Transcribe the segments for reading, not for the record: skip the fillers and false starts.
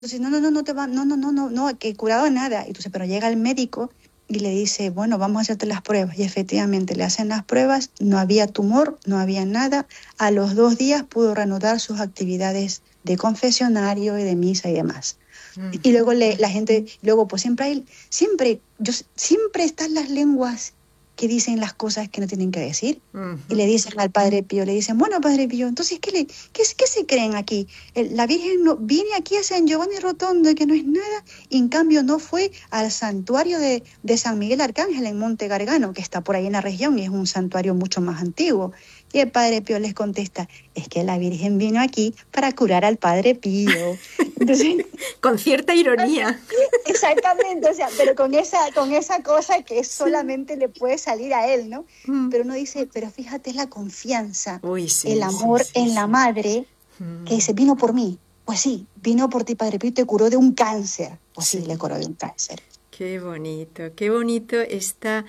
Entonces, no te va, no, que curado nada. Entonces, pero llega el médico y le dice, bueno, vamos a hacerte las pruebas. Y efectivamente le hacen las pruebas, no había tumor, no había nada. A los 2 días pudo reanudar sus actividades de confesionario y de misa y demás. Y luego la gente, luego pues siempre están las lenguas que dicen las cosas que no tienen que decir. Y le dicen al Padre Pío, le dicen, bueno, Padre Pío, entonces, ¿qué se creen aquí? La Virgen no, viene aquí a San Giovanni Rotondo, que no es nada, y en cambio no fue al santuario de San Miguel Arcángel en Monte Gargano, que está por ahí en la región, y es un santuario mucho más antiguo. Y el Padre Pío les contesta, es que la Virgen vino aquí para curar al Padre Pío. Entonces, Con cierta ironía. exactamente, o sea, pero con esa cosa que Sí. solamente le puede salir a él, ¿no? Mm. Pero uno dice, pero fíjate la confianza, Uy, el sí, sí, amor sí, en la sí. madre que Mm. dice, vino por mí. Pues sí, vino por ti, Padre Pío, y te curó de un cáncer. Pues sí, le Sí. curó de un cáncer. Qué bonito esta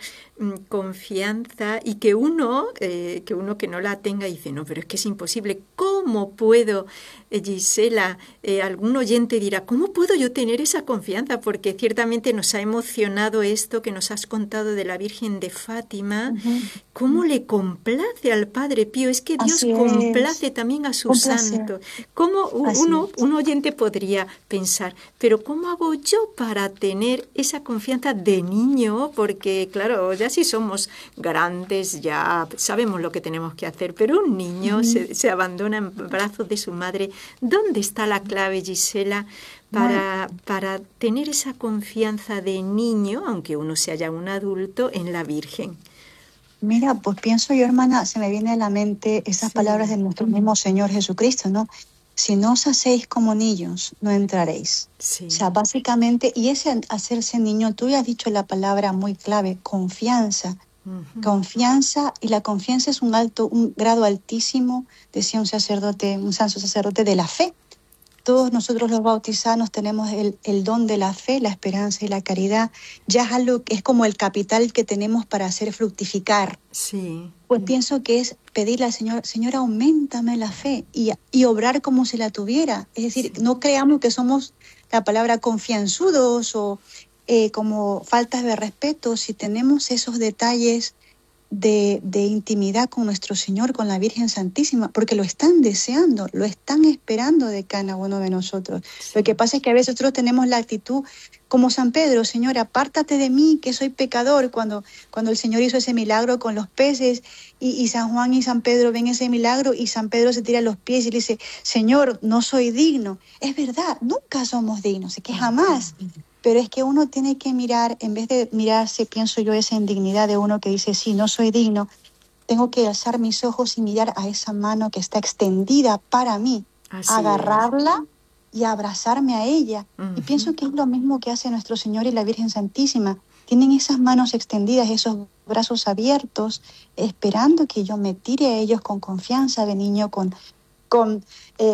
confianza y que uno que no la tenga dice, no, pero es que es imposible. ¿Cómo puedo, Gisela? Algún oyente dirá, ¿cómo puedo yo tener esa confianza? Porque ciertamente nos ha emocionado esto que nos has contado de la Virgen de Fátima. Ujú. ¿Cómo le complace al Padre Pío? Es que Dios Así es, complace también a sus un placer. santos. ¿Cómo Así es. un oyente podría pensar, pero cómo hago yo para tener esa confianza de niño? Porque, claro, ya si somos grandes, ya sabemos lo que tenemos que hacer, pero un niño Ujú. se abandona en brazos de su madre. ¿Dónde está la clave, Gisela, Bueno, para tener esa confianza de niño, aunque uno sea ya un adulto, en la Virgen? mira, pues pienso yo, hermana, se me viene a la mente esas palabras Sí, de nuestro mismo Señor Jesucristo, ¿no? Si no os hacéis como niños, no entraréis. O sí. sea, básicamente, y ese hacerse niño, tú ya has dicho la palabra muy clave, confianza. Ujú. Confianza, y la confianza es un grado altísimo, decía un sacerdote, un santo sacerdote de la fe. Todos nosotros los bautizanos tenemos el don de la fe, la esperanza y la caridad. Ya es algo que es como el capital que tenemos para hacer fructificar. Sí, Pues pienso que es pedirle al Señor, Señor, auméntame la fe y obrar como si la tuviera. Es decir, sí. no creamos que somos la palabra confianzudos o como faltas de respeto. Si tenemos esos detalles de intimidad con nuestro Señor, con la Virgen Santísima, porque lo están deseando, lo están esperando de cada uno de nosotros. Lo que Sí. pasa es que a veces nosotros tenemos la actitud como San Pedro, Señor, apártate de mí, que soy pecador, cuando el Señor hizo ese milagro con los peces y San Juan y San Pedro ven ese milagro y San Pedro se tira a los pies y le dice, Señor, no soy digno. Es verdad, nunca somos dignos, es que jamás. Pero es que uno tiene que mirar, en vez de mirarse, pienso yo, esa indignidad de uno que dice, sí, no soy digno, tengo que alzar mis ojos y mirar a esa mano que está extendida para mí, Así es. agarrarla y abrazarme a ella. Y Ujú. pienso que es lo mismo que hace nuestro Señor y la Virgen Santísima. Tienen esas manos extendidas, esos brazos abiertos, esperando que yo me tire a ellos con confianza de niño, con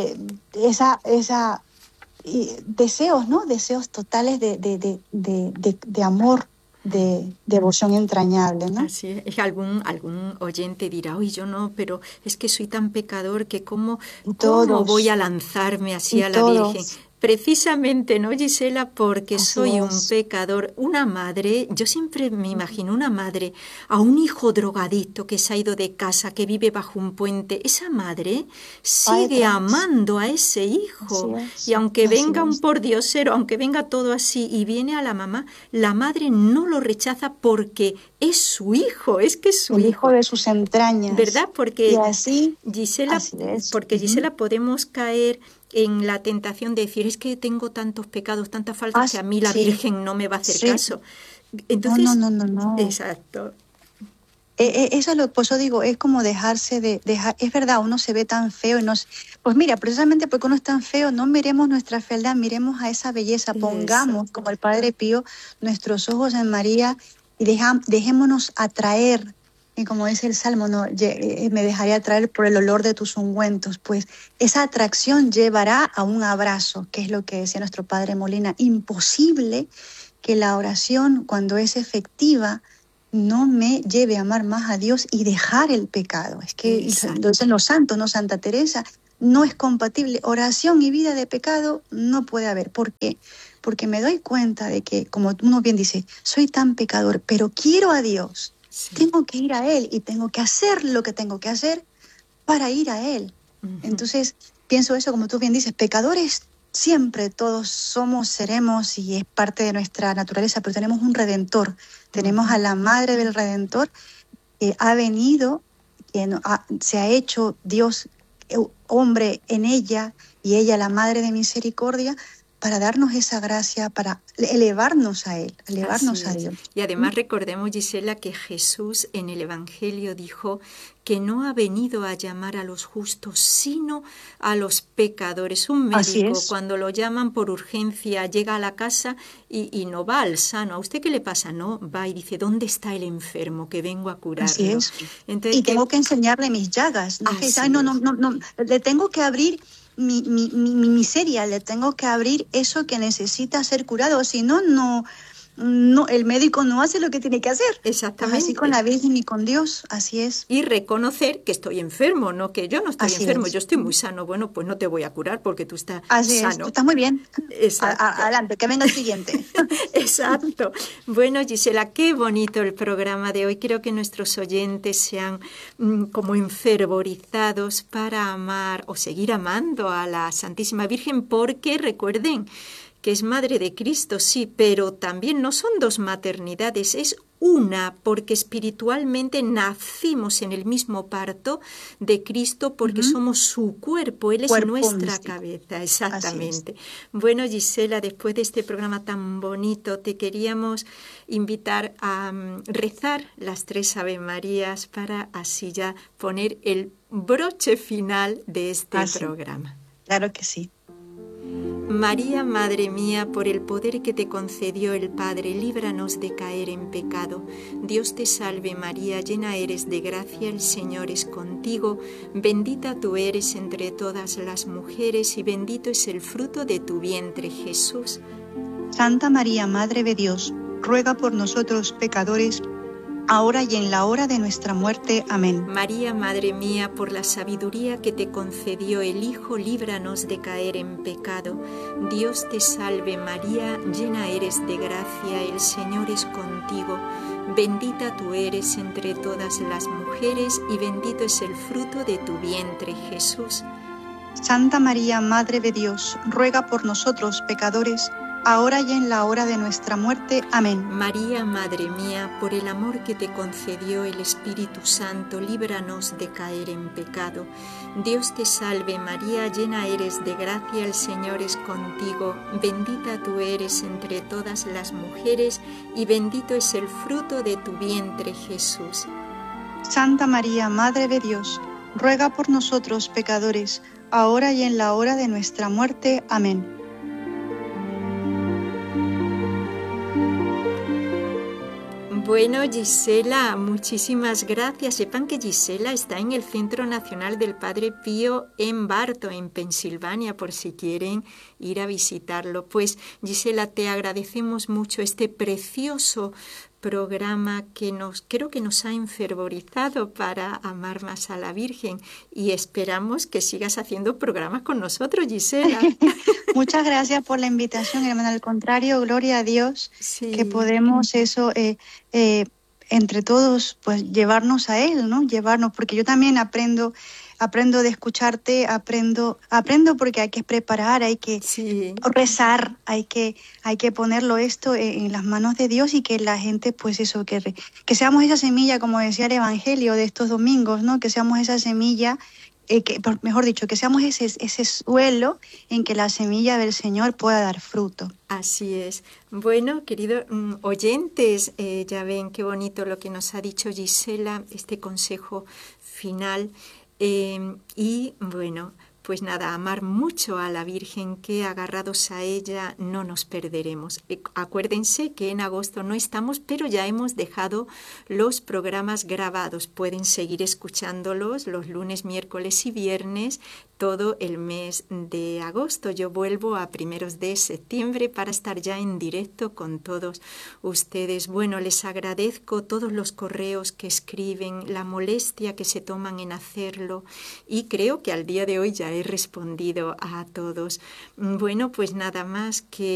esa deseos, ¿no? Deseos totales de amor, de devoción entrañable, ¿no? Así es. Algún oyente dirá, oye, yo no, pero es que soy tan pecador que Y cómo voy a todos, lanzarme así y a la Virgen. todos, Precisamente, ¿no, Gisela? Porque así soy un es. pecador. Una madre, yo siempre me imagino una madre a un hijo drogadicto que se ha ido de casa, que vive bajo un puente. Esa madre Va sigue detrás, amando a ese así hijo. Y es, aunque así venga un es. pordiosero, aunque venga todo así y viene a la mamá, la madre no lo rechaza porque es su hijo, es que es su El hijo hijo, de sus entrañas. ¿verdad? Y Porque así, Gisela, así es. porque Gisela podemos caer en la tentación de decir, es que tengo tantos pecados, tantas faltas que a mí la Sí, Virgen no me va a hacer sí. caso. No, no, Entonces, no, no, no. exacto, Eso es lo, pues yo digo, es como dejarse de dejar, es verdad, uno se ve tan feo y pues mira, precisamente porque uno es tan feo, no miremos nuestra fealdad, miremos a esa belleza, eso, pongamos como el Padre Pío nuestros ojos en María y dejémonos atraer, y como dice el Salmo, no, me dejaré atraer por el olor de tus ungüentos, pues esa atracción llevará a un abrazo, que es lo que decía nuestro Padre Molina, imposible que la oración cuando es efectiva no me lleve a amar más a Dios y dejar el pecado. Es que lo exacto. dicen los santos, ¿no? Santa Teresa, no es compatible. Oración y vida de pecado no puede haber. ¿Por qué? Porque me doy cuenta de que, como uno bien dice, soy tan pecador, pero quiero a Dios. Sí. Tengo que ir a Él y tengo que hacer lo que tengo que hacer para ir a Él. Entonces, pienso eso, como tú bien dices, pecadores siempre todos somos, seremos, y es parte de nuestra naturaleza, pero tenemos un Redentor, tenemos a la Madre del Redentor, que ha venido, que se ha hecho Dios hombre en ella, y ella la Madre de misericordia, para darnos esa gracia, para elevarnos a Él, elevarnos a Dios. Y además recordemos, Gisela, que Jesús en el Evangelio dijo que no ha venido a llamar a los justos, sino a los pecadores. Un médico, cuando lo llaman por urgencia, llega a la casa y no va al sano. ¿A usted qué le pasa? No, va y dice, ¿dónde está el enfermo? Que vengo a curarlo. Así es. Entonces, y tengo que enseñarle mis llagas. No, no, le tengo que abrir mi miseria, le tengo que abrir eso que necesita ser curado, si no, no, el médico no hace lo que tiene que hacer. Exactamente. Pues así con la Virgen y con Dios, así es. Y reconocer que estoy enfermo, no que yo no estoy enfermo, yo estoy muy sano. Bueno, pues no te voy a curar porque tú estás así sano. Es, tú estás muy bien. Exacto. Adelante, que venga el siguiente. Exacto. Bueno, Gisela, qué bonito el programa de hoy. Creo que nuestros oyentes sean como enfervorizados para amar o seguir amando a la Santísima Virgen, porque recuerden que es Madre de Cristo, sí, pero también no son dos maternidades, es una, porque espiritualmente nacimos en el mismo parto de Cristo, porque somos su cuerpo, Él es nuestra místico. Cabeza, exactamente. Bueno, Gisela, después de este programa tan bonito, te queríamos invitar a rezar las 3 Ave Marías para así ya poner el broche final de este programa. Claro que sí. María, Madre mía, por el poder que te concedió el Padre, líbranos de caer en pecado. Dios te salve María, llena eres de gracia, el Señor es contigo. Bendita tú eres entre todas las mujeres y bendito es el fruto de tu vientre, Jesús. Santa María, Madre de Dios, ruega por nosotros pecadores, ahora y en la hora de nuestra muerte. Amén. María, Madre mía, por la sabiduría que te concedió el Hijo, líbranos de caer en pecado. Dios te salve María, llena eres de gracia, el Señor es contigo. Bendita tú eres entre todas las mujeres y bendito es el fruto de tu vientre, Jesús. Santa María, Madre de Dios, ruega por nosotros pecadores, ahora y en la hora de nuestra muerte. Amén. María, Madre mía, por el amor que te concedió el Espíritu Santo, líbranos de caer en pecado. Dios te salve María, llena eres de gracia, el Señor es contigo. Bendita tú eres entre todas las mujeres y bendito es el fruto de tu vientre, Jesús. Santa María, Madre de Dios, ruega por nosotros pecadores, ahora y en la hora de nuestra muerte. Amén. Bueno, Gisela, muchísimas gracias. Sepan que Gisela está en el Centro Nacional del Padre Pío en Bartow, en Pensilvania, por si quieren ir a visitarlo. Pues, Gisela, te agradecemos mucho este precioso programa que creo que nos ha enfervorizado para amar más a la Virgen, y esperamos que sigas haciendo programas con nosotros, Gisela. Muchas gracias por la invitación, hermana. Al contrario, gloria a Dios, sí, que podemos eso entre todos, pues llevarnos a Él, ¿no? Llevarnos, porque yo también aprendo de escucharte, aprendo porque hay que preparar, hay que rezar, hay que ponerlo esto en las manos de Dios, y que la gente, pues eso, que seamos esa semilla, como decía el Evangelio de estos domingos, ¿no? Que seamos esa semilla, mejor dicho, que seamos ese suelo en que la semilla del Señor pueda dar fruto. Así es. Bueno, queridos oyentes, ya ven qué bonito lo que nos ha dicho Gisela, este consejo final. Y bueno, pues nada, amar mucho a la Virgen, que agarrados a ella no nos perderemos. Acuérdense que en agosto no estamos, pero ya hemos dejado los programas grabados. Pueden seguir escuchándolos los lunes, miércoles y viernes todo el mes de agosto. Yo vuelvo a primeros de septiembre para estar ya en directo con todos ustedes. Bueno, les agradezco todos los correos que escriben, la molestia que se toman en hacerlo, y creo que al día de hoy ya he respondido a todos. Bueno, pues nada más que